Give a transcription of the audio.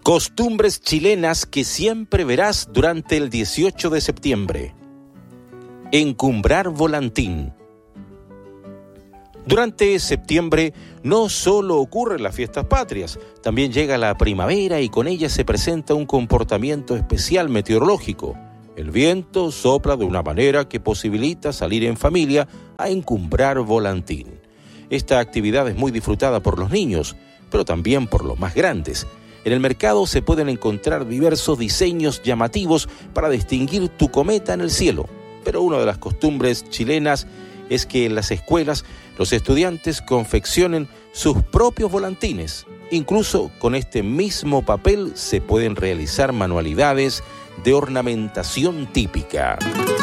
Costumbres chilenas que siempre verás durante el 18 de septiembre. Encumbrar volantín. Durante septiembre no solo ocurren las fiestas patrias, también llega la primavera y con ella se presenta un comportamiento especial meteorológico. El viento sopla de una manera que posibilita salir en familia a encumbrar volantín. Esta actividad es muy disfrutada por los niños, pero también por los más grandes. En el mercado se pueden encontrar diversos diseños llamativos para distinguir tu cometa en el cielo. Pero una de las costumbres chilenas es que en las escuelas los estudiantes confeccionen sus propios volantines. Incluso con este mismo papel se pueden realizar manualidades de ornamentación típica.